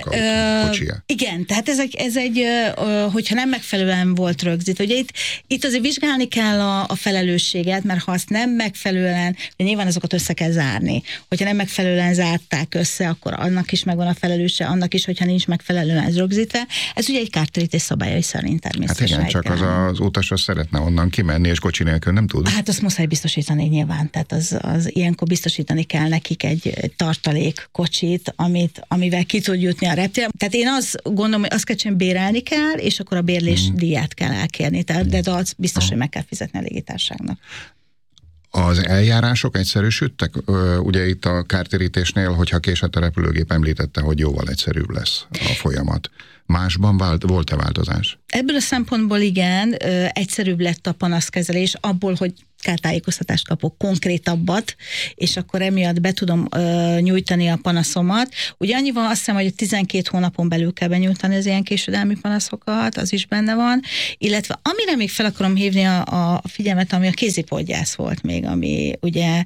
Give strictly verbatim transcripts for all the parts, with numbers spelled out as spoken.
a Ö, kocsija. Igen, tehát ez egy, ez egy hogyha nem megfelelően volt rögzítve. Ugye itt, itt azért vizsgálni kell a, a felelősséget, mert ha azt nem megfelelően, de nyilván azokat össze kell zárni. Hogyha nem megfelelően zárták össze, akkor annak is megvan a felelőse, annak is, hogyha nincs megfelelően ez rögzítve. Ez ugye egy kártérítés szabályai szerint természetesen. Hát igen, csak az az utas az szeretne onnan kimenni, és kocsi nélkül nem tud. Hát azt muszáj biztosítani nyilván, tehát az, az ilyenkor biztosítani kell nekik egy, egy tartalék kocsit, amit, amivel ki tud jutni a reptéren. Tehát én azt gondolom, hogy azt kell csinálni, bérelni kell, és akkor a bérlés mm. díját kell elkérni, tehát, de az biztos, mm. hogy meg kell fizetni a légitársaságnak. Az eljárások egyszerűsödtek? Ugye itt a kártérítésnél, hogyha késett a repülőgép, említette, hogy jóval egyszerűbb lesz a folyamat. Másban vált, volt-e változás? Ebből a szempontból igen, egyszerűbb lett a panaszkezelés abból, hogy kártájékoztatást kapok, konkrétabbat, és akkor emiatt be tudom ö, nyújtani a panaszomat. Ugye annyi van, azt hiszem, hogy tizenkét hónapon belül kell benyújtani az ilyen késedelmi panaszokat, az is benne van, illetve amire még fel akarom hívni a, a figyelmet, ami a kézipodgyász volt még, ami ugye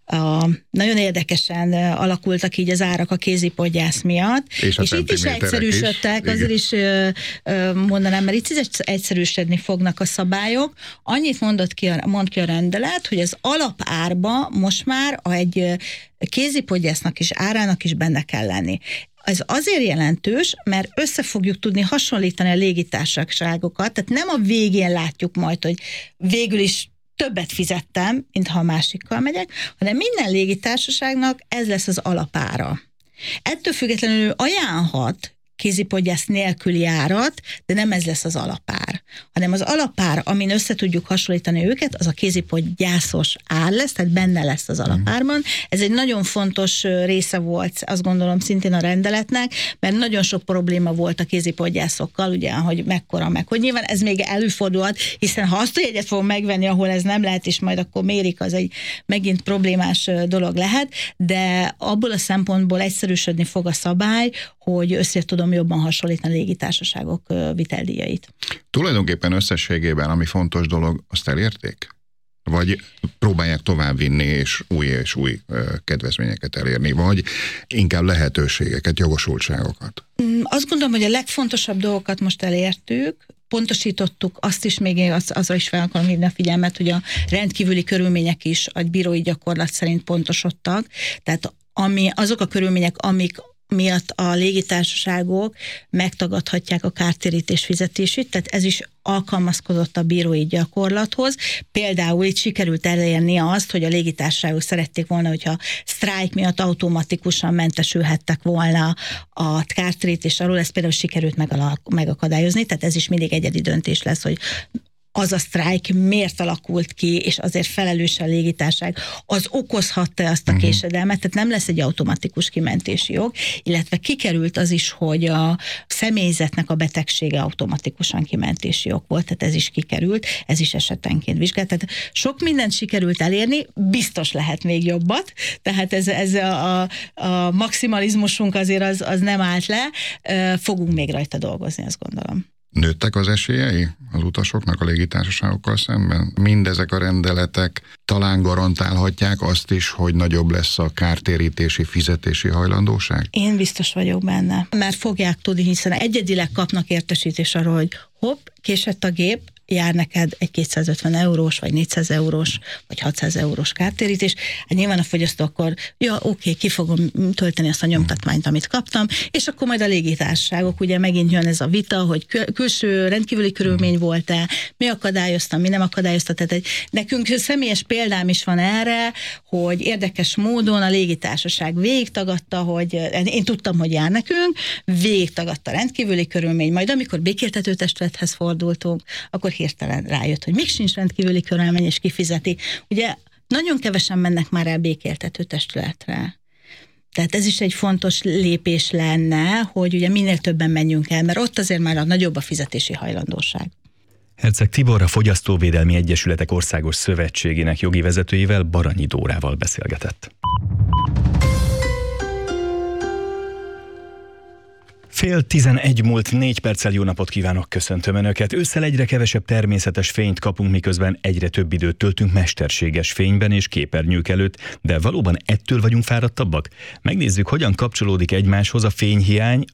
A, nagyon érdekesen alakultak így az árak a kézipodgyász miatt, és, és itt is egyszerűsödtek, is. Azért is ö, ö, mondanám, mert itt is egyszerűsödni fognak a szabályok. Annyit mondott ki, mond ki a rendelet, hogy az alapárba most már egy kézipodgyásznak is árának is benne kell lenni. Ez azért jelentős, mert össze fogjuk tudni hasonlítani a légitársaságokat, tehát nem a végén látjuk majd, hogy végül is többet fizettem, mint ha a másikkal megyek, hanem minden légitársaságnak ez lesz az alapára. Ettől függetlenül ajánlhat kézipodgyász nélküli árat, de nem ez lesz az alapár, hanem az alapár, amin össze tudjuk hasonlítani őket, az a kézipodgyászos ár lesz, tehát benne lesz az alapárban. Ez egy nagyon fontos része volt, azt gondolom szintén a rendeletnek, mert nagyon sok probléma volt a kézipodgyászokkal, ugye, hogy mekkora meg, hogy nyilván ez még előfordulhat, hiszen ha azt a jegyet fogom megvenni, ahol ez nem lehet, és majd akkor mérik, az egy megint problémás dolog lehet, de abból a szempontból egyszerűsödni fog a szabály, hogy össze tudom jobban hasonlítani a légitársaságok viteldíjait. Tulajdonképpen összességében, ami fontos dolog, azt elérték? Vagy próbálják továbbvinni, és új és új kedvezményeket elérni, vagy inkább lehetőségeket, jogosultságokat? Azt gondolom, hogy a legfontosabb dolgokat most elértük, pontosítottuk, azt is még az, azra is fel akarom hívni a figyelmet, hogy a rendkívüli körülmények is a bírói gyakorlat szerint pontosodtak, tehát ami, azok a körülmények, amik miatt a légitársaságok megtagadhatják a kártérítés fizetését, tehát ez is alkalmazkodott a bírói gyakorlathoz. Például itt sikerült elérni azt, hogy a légitársaságok szerették volna, hogyha sztrájk miatt automatikusan mentesülhettek volna a kártérítés alól, ezt például sikerült megakadályozni, tehát ez is mindig egyedi döntés lesz, hogy az a sztrájk miért alakult ki, és azért felelős a légitársaság, az okozhatta azt a késedelmet, tehát nem lesz egy automatikus kimentési jog, illetve kikerült az is, hogy a személyzetnek a betegsége automatikusan kimentési jog volt, tehát ez is kikerült, ez is esetenként vizsgált. Tehát sok mindent sikerült elérni, biztos lehet még jobbat, tehát ez, ez a, a, a maximalizmusunk azért az, az nem állt le, fogunk még rajta dolgozni, azt gondolom. Nőttek az esélyei az utasoknak a légitársaságokkal szemben? Mindezek a rendeletek talán garantálhatják azt is, hogy nagyobb lesz a kártérítési, fizetési hajlandóság? Én biztos vagyok benne, mert fogják tudni, hiszen egyedileg kapnak értesítés arról, hogy hopp, késett a gép, jár neked egy kétszázötven eurós, vagy négyszáz eurós, vagy hatszáz eurós kártérítés. Hát nyilván a fogyasztó akkor, ja, oké, ki fogom tölteni azt a nyomtatmányt, amit kaptam, és akkor majd a légitársaságok, ugye megint jön ez a vita, hogy külső rendkívüli körülmény volt-e, mi akadályozta, mi nem akadályozta. Tehát egy, nekünk személyes példám is van erre, hogy érdekes módon a légitársaság végigtagadta, hogy én tudtam, hogy jár nekünk, végigtagadta rendkívüli körülmény, majd amikor békéltető testülethez fordultunk, akkor hirtelen rájött, hogy még sincs rendkívüli körülmény, és kifizeti. Ugye nagyon kevesen mennek már el békéltető testületre. Tehát ez is egy fontos lépés lenne, hogy ugye minél többen menjünk el, mert ott azért már a nagyobb a fizetési hajlandóság. Herceg Tibor, a Fogyasztóvédelmi Egyesületek Országos Szövetségének jogi vezetőjével, Baranyi Dórával beszélgetett. Fél tizenegy múlt négy perccel, jó napot kívánok, köszöntöm Önöket. Ősszel egyre kevesebb természetes fényt kapunk, miközben egyre több időt töltünk mesterséges fényben és képernyők előtt, de valóban ettől vagyunk fáradtabbak? Megnézzük, hogyan kapcsolódik egymáshoz a fényhiány,